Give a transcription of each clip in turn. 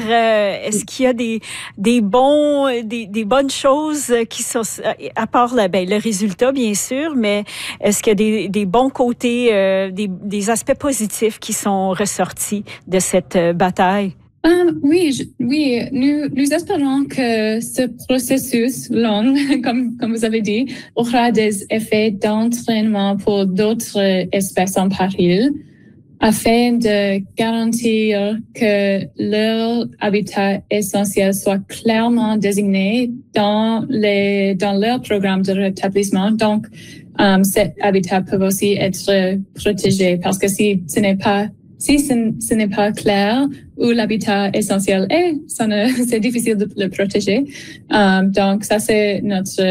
est-ce qu'il y a des bonnes choses qui sont, à part le résultat, bien sûr, mais est-ce qu'il y a des bons côtés, des aspects positifs qui sont ressortis de cette bataille? Oui, nous espérons que ce processus long, comme vous avez dit, aura des effets d'entraînement pour d'autres espèces en péril, afin de garantir que leur habitat essentiel soit clairement désigné dans leur programme de rétablissement. Donc, cet habitat peut aussi être protégé, parce que si ce n'est pas clair où l'habitat essentiel est, c'est difficile de le protéger. Donc, ça c'est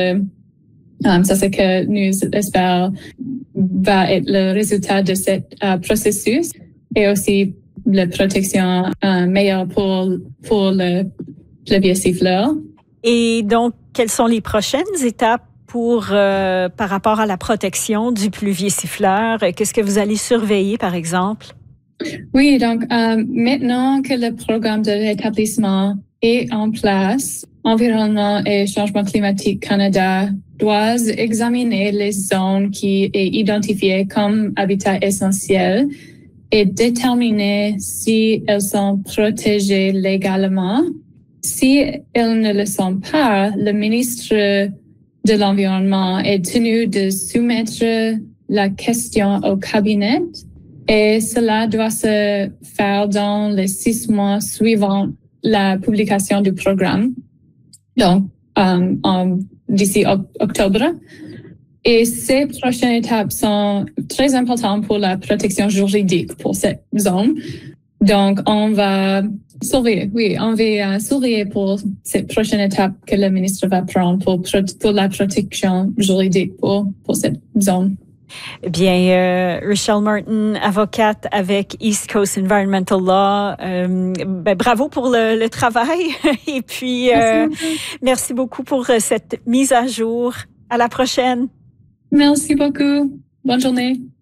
ce que nous espérons va être le résultat de ce processus, et aussi la protection meilleure pour le pleuvier siffleur. Et donc, quelles sont les prochaines étapes par rapport à la protection du pluvier siffleur? Qu'est-ce que vous allez surveiller, par exemple? Oui, donc maintenant que le programme de rétablissement est en place, Environnement et Changement climatique Canada doit examiner les zones qui est identifiées comme habitat essentiel et déterminer si elles sont protégées légalement. Si elles ne le sont pas, le ministre de l'Environnement est tenu de soumettre la question au cabinet, et cela doit se faire dans les 6 mois suivant la publication du programme, donc d'ici octobre. Et ces prochaines étapes sont très importantes pour la protection juridique pour cette zone. Donc, on va surveiller pour cette prochaine étape que le ministre va prendre pour la protection juridique pour cette zone. Eh bien, Rochelle Martin, avocate avec East Coast Environmental Law, bravo pour le travail et puis merci beaucoup pour cette mise à jour. À la prochaine. Merci beaucoup. Bonne journée.